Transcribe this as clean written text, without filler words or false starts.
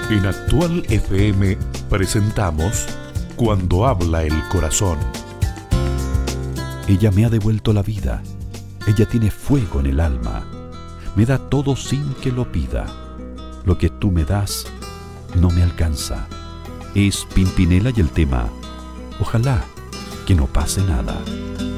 En Actual FM presentamos Cuando habla el corazón. Ella me ha devuelto la vida. Ella tiene fuego en el alma. Me da todo sin que lo pida. Lo que tú me das no me alcanza. Es Pimpinela y el tema Ojalá que no pase nada.